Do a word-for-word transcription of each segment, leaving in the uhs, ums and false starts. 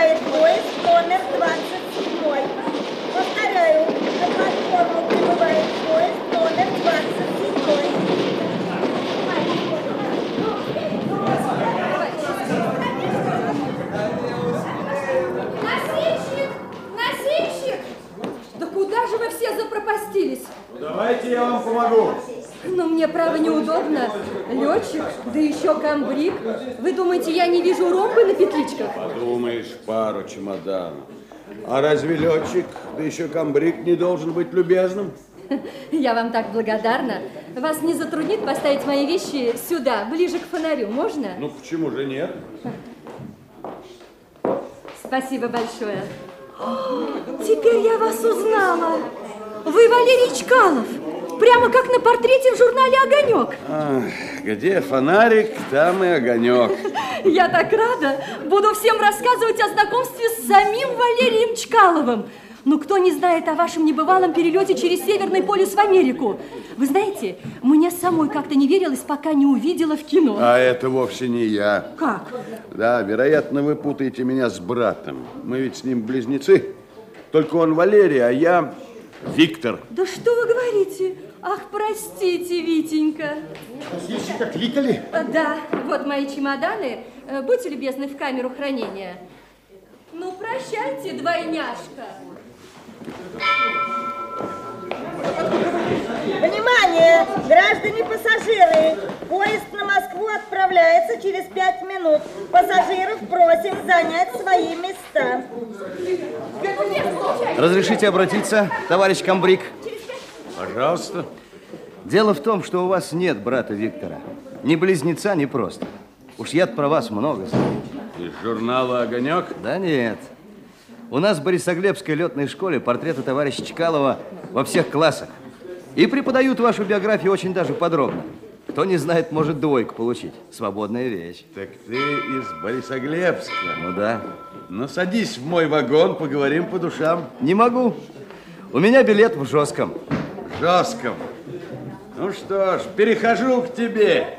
прибывает поезд номер двадцать седьмой. Повторяю, на платформу прибывает поезд номер двадцать седьмой. Носильщик! Носильщик! Да куда же вы все запропастились? Ну, давайте я вам помогу. Но мне, право, неудобно. Летчик, да еще камбрик. Вы думаете, я не вижу ромбы на петличках? Подумаешь, пару чемоданов. А разве летчик, да еще камбрик не должен быть любезным? Я вам так благодарна. Вас не затруднит поставить мои вещи сюда, ближе к фонарю, можно? Ну, почему же нет? Спасибо большое. Теперь я вас узнала. Вы Валерий Чкалов. Прямо как на портрете в журнале «Огонек». Ах, где фонарик, там и огонек. Я так рада. Буду всем рассказывать о знакомстве с самим Валерием Чкаловым. Ну, кто не знает о вашем небывалом перелете через Северный полюс в Америку? Вы знаете, мне самой как-то не верилось, пока не увидела в кино. А это вовсе не я. Как? Да, вероятно, вы путаете меня с братом. Мы ведь с ним близнецы. Только он Валерий, а я Виктор. Да что вы говорите? Ах, простите, Витенька. Носильщика кликали? Да, вот мои чемоданы. Будьте любезны в камеру хранения. Ну, прощайте, двойняшка. Внимание, граждане-пассажиры! Поезд на Москву отправляется через пять минут. Пассажиров просим занять свои места. Разрешите обратиться, товарищ камбрик? Пожалуйста. Дело в том, что у вас нет брата Виктора. Ни близнеца, ни просто. Уж я про вас много знаю. Из журнала «Огонек»? Да нет. У нас в Борисоглебской летной школе портреты товарища Чкалова во всех классах. И преподают вашу биографию очень даже подробно. Кто не знает, может двойку получить. Свободная вещь. Так ты из Борисоглебска? Ну да. Ну, садись в мой вагон, поговорим по душам. Не могу. У меня билет в Жестком. В Жестком? Ну что ж, перехожу к тебе.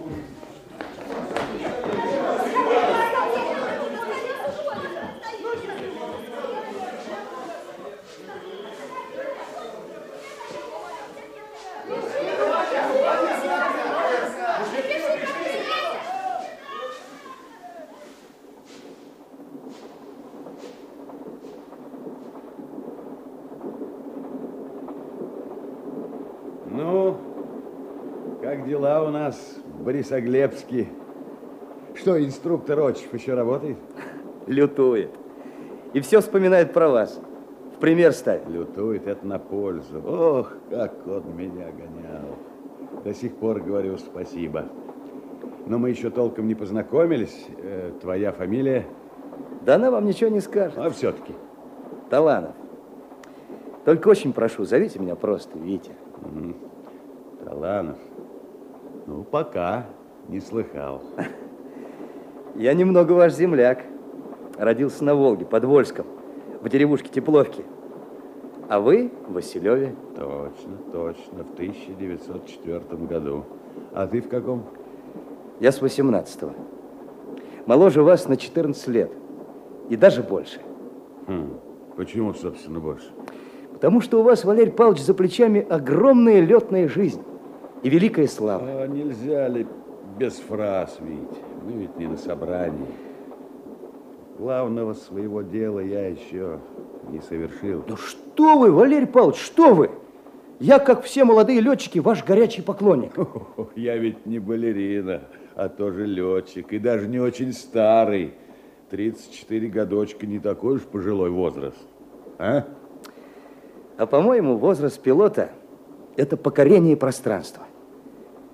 Ну, как дела у нас в Борисоглебске? Что, инструктор Очев еще работает? Лютует. И все вспоминает про вас. В пример ставит. Лютует, это на пользу. Ох, как он меня гонял. До сих пор говорю спасибо. Но мы еще толком не познакомились. Э, твоя фамилия? Да она вам ничего не скажет. А все-таки? Таланов. Только очень прошу, зовите меня просто Витя. Угу. Таланов. Ну, пока не слыхал. Я немного ваш земляк. Родился на Волге, под Вольском, в деревушке Тепловки. А вы в Василеве. Точно, точно, в тысяча девятьсот четвёртом году. А ты в каком? Я с восемнадцатого. Моложе вас на четырнадцать лет. И даже больше. Хм. Почему, собственно, больше? Потому что у вас, Валерий Павлович, за плечами огромная летная жизнь и великая слава. А нельзя ли без фраз, Вить? Мы ведь не на собрании. Главного своего дела я еще не совершил. Ну что вы, Валерий Павлович, что вы? Я, как все молодые летчики, ваш горячий поклонник. О, я ведь не балерина, а тоже летчик. И даже не очень старый. тридцать четыре годочка не такой уж пожилой возраст. А? А по-моему, возраст пилота – это покорение пространства.